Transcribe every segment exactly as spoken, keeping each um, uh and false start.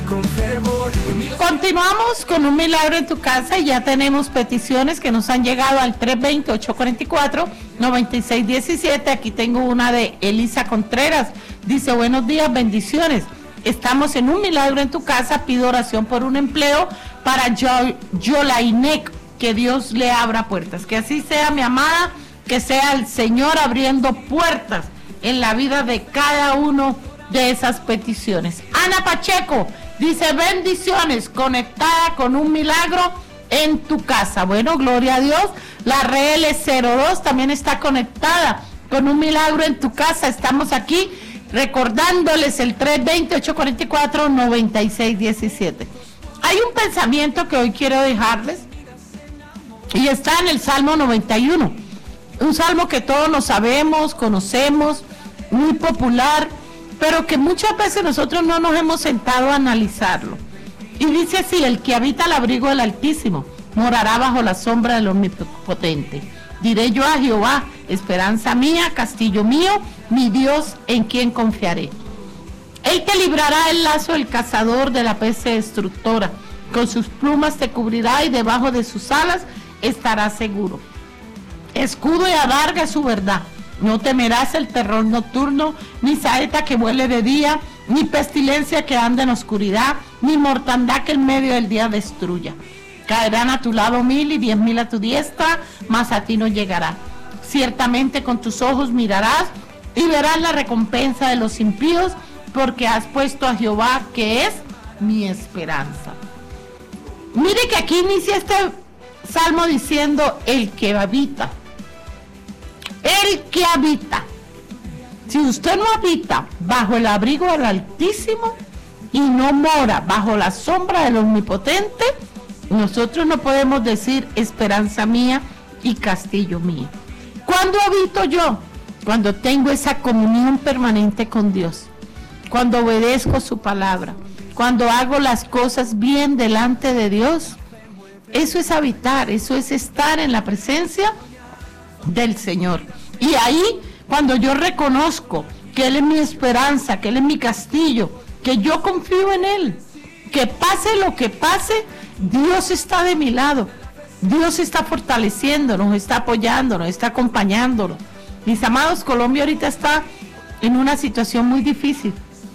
con fervor. Continuamos con un milagro en tu casa y ya tenemos peticiones que nos han llegado al tres dos cero, ocho cuatro cuatro, nueve seis uno siete. Aquí tengo una de Elisa Contreras. Dice, buenos días, bendiciones. Estamos en un milagro en tu casa. Pido oración por un empleo para Yolainek. Que Dios le abra puertas. Que así sea, mi amada. Que sea el Señor abriendo puertas en la vida de cada uno de esas peticiones. Ana Pacheco dice, bendiciones, conectada con un milagro en tu casa. Bueno, gloria a Dios. La R L cero dos también está conectada con un milagro en tu casa. Estamos aquí recordándoles el tres dos cero, ocho cuatro cuatro, nueve seis uno siete. Hay un pensamiento que hoy quiero dejarles y está en el Salmo noventa y uno. Un salmo que todos lo sabemos, conocemos, muy popular, pero que muchas veces nosotros no nos hemos sentado a analizarlo. Y dice así, el que habita al abrigo del Altísimo morará bajo la sombra del Omnipotente. Diré yo a Jehová, esperanza mía, castillo mío, mi Dios en quien confiaré. Él te librará del lazo del cazador, de la peste destructora. Con sus plumas te cubrirá y debajo de sus alas estarás seguro. Escudo y adarga es su verdad. No temerás el terror nocturno, ni saeta que vuele de día, ni pestilencia que anda en oscuridad, ni mortandad que en medio del día destruya. Caerán a tu lado mil y diez mil a tu diestra, mas a ti no llegará. Ciertamente con tus ojos mirarás y verás la recompensa de los impíos, porque has puesto a Jehová, que es mi esperanza. Mire que aquí inicia este salmo diciendo, el que habita. El que habita. Si usted no habita bajo el abrigo del Altísimo y no mora bajo la sombra del Omnipotente, nosotros no podemos decir esperanza mía y castillo mío. ¿Cuándo habito yo? Cuando tengo esa comunión permanente con Dios, cuando obedezco su palabra, cuando hago las cosas bien delante de Dios. Eso es habitar, eso es estar en la presencia del Señor. Y ahí, cuando yo reconozco que Él es mi esperanza, que Él es mi castillo, que yo confío en Él, que pase lo que pase, Dios está de mi lado. Dios está fortaleciéndonos, está apoyándonos, está acompañándonos. Mis amados, Colombia ahorita está en una situación muy difícil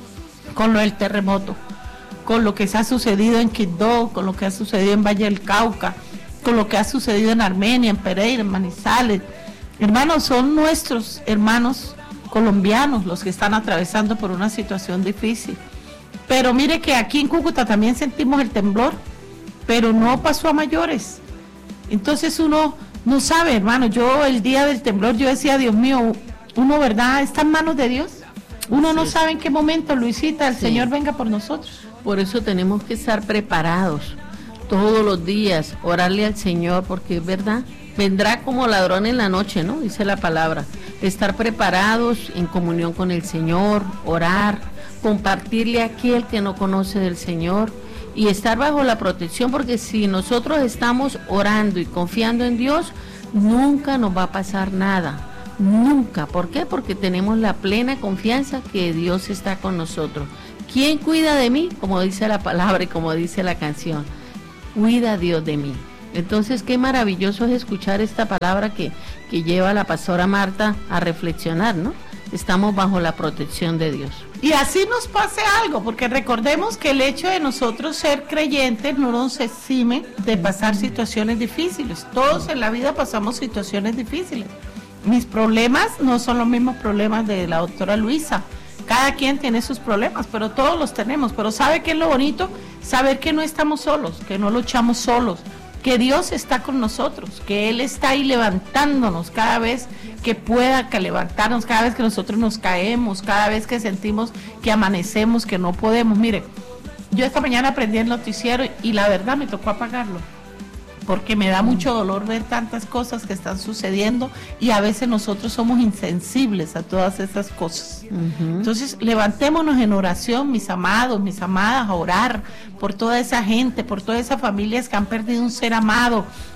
con lo del terremoto, con lo que se ha sucedido en Quibdó, con lo que ha sucedido en Valle del Cauca, con lo que ha sucedido en Armenia, en Pereira, en Manizales. Hermanos, son nuestros hermanos colombianos los que están atravesando por una situación difícil. Pero mire que aquí en Cúcuta también sentimos el temblor, pero no pasó a mayores. Entonces uno no sabe, hermano. Yo el día del temblor yo decía, Dios mío, uno, ¿verdad?, está en manos de Dios. Uno no sabe en qué momento, Luisita, el sí. Señor venga por nosotros. Por eso tenemos que estar preparados todos los días, orarle al Señor, porque es verdad, vendrá como ladrón en la noche, ¿no? Dice la palabra. Estar preparados en comunión con el Señor, orar, compartirle a aquel que no conoce del Señor y estar bajo la protección, porque si nosotros estamos orando y confiando en Dios, nunca nos va a pasar nada. Nunca. ¿Por qué? Porque tenemos la plena confianza que Dios está con nosotros. ¿Quién cuida de mí? Como dice la palabra y como dice la canción. Cuida a Dios de mí. Entonces, qué maravilloso es escuchar esta palabra que, que lleva a la pastora Marta a reflexionar, ¿no? Estamos bajo la protección de Dios. Y así nos pase algo, porque recordemos que el hecho de nosotros ser creyentes no nos exime de pasar situaciones difíciles. Todos en la vida pasamos situaciones difíciles. Mis problemas no son los mismos problemas de la doctora Luisa. Cada quien tiene sus problemas, pero todos los tenemos. Pero ¿sabe qué es lo bonito? Saber que no estamos solos, que no luchamos solos, que Dios está con nosotros, que Él está ahí levantándonos cada vez que pueda, que levantarnos, cada vez que nosotros nos caemos, cada vez que sentimos que amanecemos, que no podemos. Mire, yo esta mañana aprendí el noticiero y la verdad me tocó apagarlo, porque me da mucho dolor ver tantas cosas que están sucediendo y a veces nosotros somos insensibles a todas esas cosas. Uh-huh. Entonces, levantémonos en oración, mis amados, mis amadas, a orar por toda esa gente, por todas esas familias que han perdido un ser amado,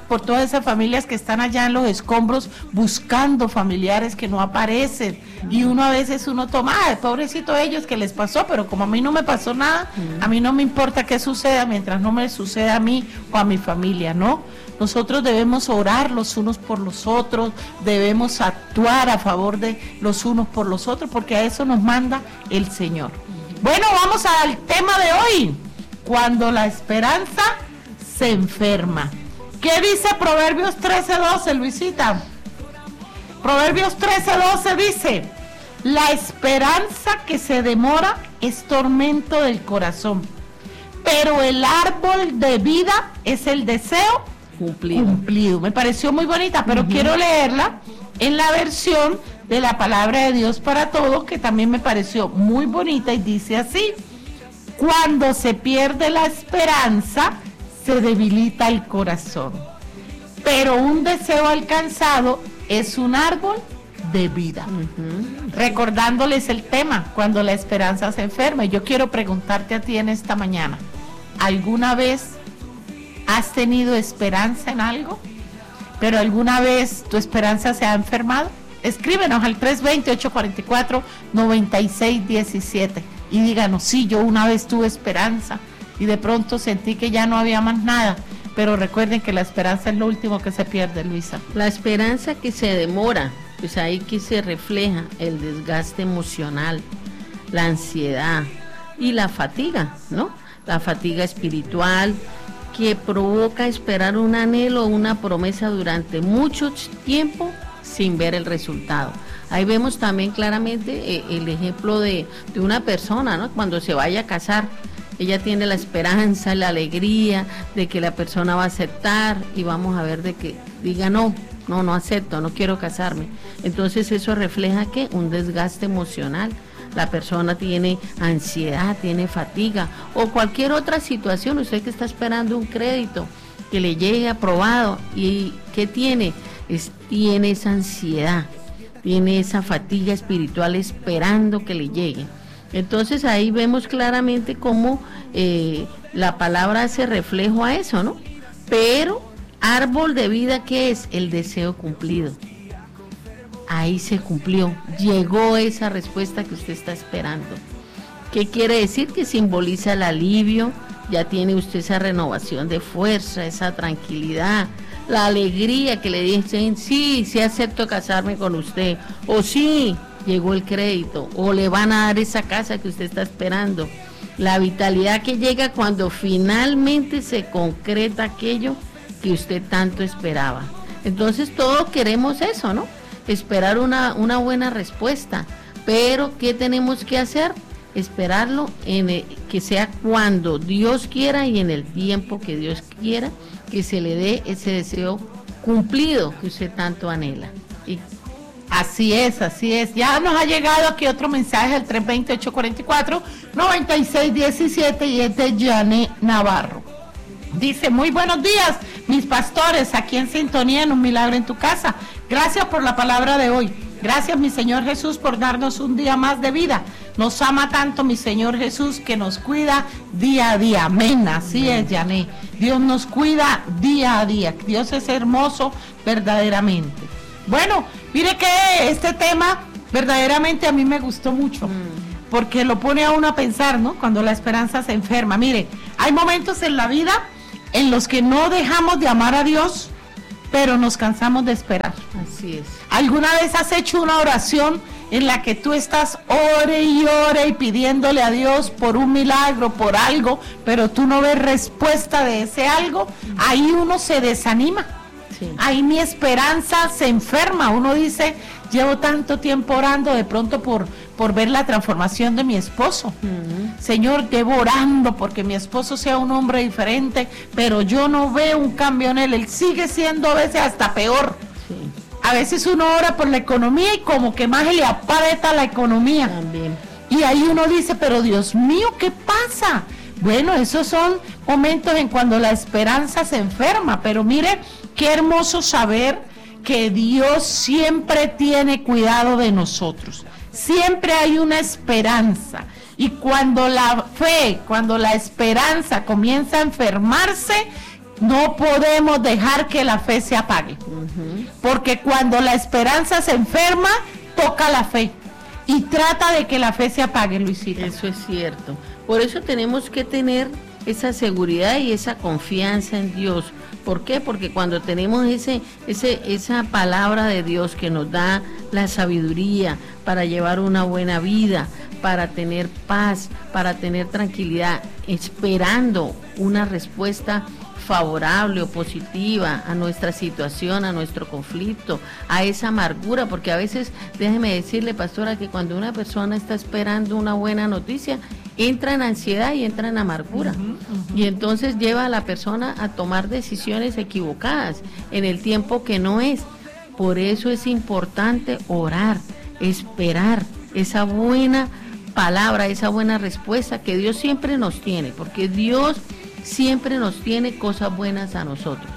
por todas esas familias que están allá en los escombros buscando familiares que no aparecen. Y uno a veces uno toma, ah, pobrecito ellos que les pasó, pero como a mí no me pasó nada, a mí no me importa qué suceda mientras no me suceda a mí o a mi familia, ¿no? Nosotros debemos orar los unos por los otros, debemos actuar a favor de los unos por los otros, porque a eso nos manda el Señor. Bueno, vamos al tema de hoy, cuando la esperanza se enferma. ¿Qué dice Proverbios trece doce, Luisita? Proverbios trece doce dice, la esperanza que se demora es tormento del corazón, pero el árbol de vida es el deseo cumplido. cumplido. Me pareció muy bonita, pero uh-huh. quiero leerla en la versión de la palabra de Dios para todos, que también me pareció muy bonita y dice así, cuando se pierde la esperanza, se debilita el corazón, pero un deseo alcanzado es un árbol de vida. Uh-huh. Recordándoles el tema, cuando la esperanza se enferma. Yo quiero preguntarte a ti en esta mañana, ¿alguna vez has tenido esperanza en algo? ¿Pero alguna vez tu esperanza se ha enfermado? Escríbenos al tres dos cero, ocho cuatro cuatro, nueve seis uno siete y díganos, sí, yo una vez tuve esperanza y de pronto sentí que ya no había más nada. Pero recuerden que la esperanza es lo último que se pierde, Luisa. La esperanza que se demora, pues ahí que se refleja el desgaste emocional, la ansiedad y la fatiga, ¿no? La fatiga espiritual que provoca esperar un anhelo o una promesa durante mucho tiempo sin ver el resultado. Ahí vemos también claramente eh, el ejemplo de, de una persona, ¿no? Cuando se vaya a casar, ella tiene la esperanza, la alegría de que la persona va a aceptar y vamos a ver de que diga no, no, no acepto, no quiero casarme. Entonces eso refleja que un desgaste emocional. La persona tiene ansiedad, tiene fatiga o cualquier otra situación. Usted que está esperando un crédito que le llegue aprobado y ¿qué tiene? Es, tiene esa ansiedad, tiene esa fatiga espiritual esperando que le llegue. Entonces ahí vemos claramente cómo eh, la palabra hace reflejo a eso, ¿no? Pero árbol de vida, ¿qué es? El deseo cumplido. Ahí se cumplió, llegó esa respuesta que usted está esperando. ¿Qué quiere decir? Que simboliza el alivio, ya tiene usted esa renovación de fuerza, esa tranquilidad, la alegría que le dicen, sí, sí acepto casarme con usted, o sí, llegó el crédito, o le van a dar esa casa que usted está esperando. La vitalidad que llega cuando finalmente se concreta aquello que usted tanto esperaba. Entonces todos queremos eso, ¿no? Esperar una, una buena respuesta, pero ¿qué tenemos que hacer? Esperarlo en el, que sea cuando Dios quiera y en el tiempo que Dios quiera, que se le dé ese deseo cumplido que usted tanto anhela. Y así es, así es. Ya nos ha llegado aquí otro mensaje al tres dos cero, ocho cuatro cuatro, nueve seis uno siete y es de Janet Navarro. Dice, muy buenos días, mis pastores, aquí en sintonía en Un Milagro en tu Casa. Gracias por la palabra de hoy. Gracias, mi Señor Jesús, por darnos un día más de vida. Nos ama tanto, mi Señor Jesús, que nos cuida día a día. Amén, así es, Janet. Dios nos cuida día a día. Dios es hermoso verdaderamente. Bueno, mire que este tema verdaderamente a mí me gustó mucho, mm. porque lo pone a uno a pensar, ¿no? Cuando la esperanza se enferma. Mire, hay momentos en la vida en los que no dejamos de amar a Dios, pero nos cansamos de esperar. Así es. ¿Alguna vez has hecho una oración en la que tú estás ore y ore y pidiéndole a Dios por un milagro, por algo, pero tú no ves respuesta de ese algo? Ahí uno se desanima. Sí. Ahí mi esperanza se enferma. Uno dice, llevo tanto tiempo orando de pronto por, por ver la transformación de mi esposo. Uh-huh. Señor, llevo orando porque mi esposo sea un hombre diferente, pero yo no veo un cambio en él. Él sigue siendo a veces hasta peor. Sí. A veces uno ora por la economía y como que más le aprieta la economía. También. Y ahí uno dice, pero Dios mío, ¿qué pasa? Bueno, esos son momentos en cuando la esperanza se enferma, pero mire, qué hermoso saber que Dios siempre tiene cuidado de nosotros. Siempre hay una esperanza. Y cuando la fe, cuando la esperanza comienza a enfermarse, No podemos dejar que la fe se apague, uh-huh. porque cuando la esperanza se enferma, toca la fe y trata de que la fe se apague, Luisita. Eso es cierto. Por eso tenemos que tener esa seguridad y esa confianza en Dios. ¿Por qué? Porque cuando tenemos ese, ese, esa palabra de Dios que nos da la sabiduría para llevar una buena vida, para tener paz, para tener tranquilidad, esperando una respuesta favorable o positiva a nuestra situación, a nuestro conflicto, a esa amargura, porque a veces, déjeme decirle, pastora, que cuando una persona está esperando una buena noticia, entra en ansiedad y entra en amargura, uh-huh, uh-huh. y entonces lleva a la persona a tomar decisiones equivocadas en el tiempo que no es. Por eso es importante orar, esperar esa buena palabra, esa buena respuesta que Dios siempre nos tiene, porque Dios siempre nos tiene cosas buenas a nosotros.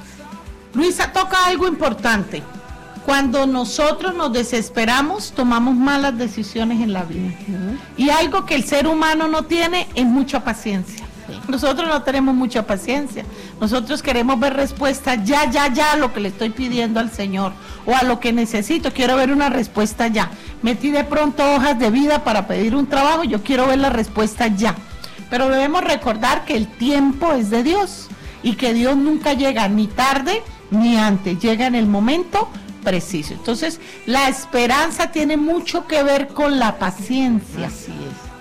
Luisa toca algo importante. Cuando nosotros nos desesperamos, tomamos malas decisiones en la vida. Uh-huh. Y algo que el ser humano no tiene es mucha paciencia. Sí. Nosotros no tenemos mucha paciencia. Nosotros queremos ver respuesta ya, ya, ya a lo que le estoy pidiendo al Señor o a lo que necesito. Quiero ver una respuesta ya. Metí de pronto hojas de vida para pedir un trabajo, yo quiero ver la respuesta ya. Pero debemos recordar que el tiempo es de Dios y que Dios nunca llega ni tarde ni antes, llega en el momento preciso. Entonces, la esperanza tiene mucho que ver con la paciencia. Así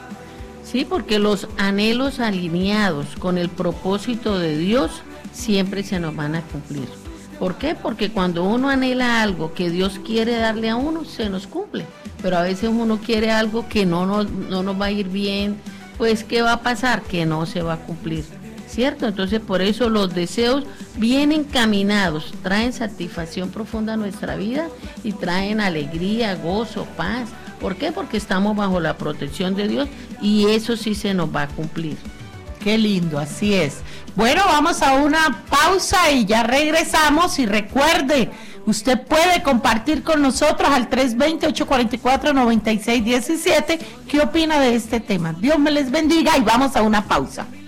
es. Sí, porque los anhelos alineados con el propósito de Dios siempre se nos van a cumplir. ¿Por qué? Porque cuando uno anhela algo que Dios quiere darle a uno, se nos cumple. Pero a veces uno quiere algo que no nos, no nos va a ir bien. Pues, ¿qué va a pasar? Que no se va a cumplir, ¿cierto? Entonces, por eso los deseos bien encaminados traen satisfacción profunda a nuestra vida y traen alegría, gozo, paz. ¿Por qué? Porque estamos bajo la protección de Dios y eso sí se nos va a cumplir. Qué lindo, así es. Bueno, vamos a una pausa y ya regresamos. Y recuerde, usted puede compartir con nosotros al tres dos cero, ocho cuatro cuatro, nueve seis uno siete qué opina de este tema. Dios me les bendiga y vamos a una pausa.